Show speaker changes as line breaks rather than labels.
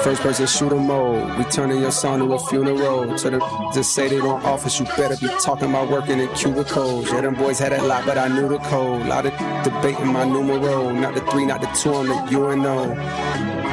First person shooter mode. We turning your song to a funeral. To the just say they want office, you better be talking about working in cubicles. Yeah, them boys had that lot, but I knew the code. Lot of debating my numero. Not the 3, not the 2 on the UNO.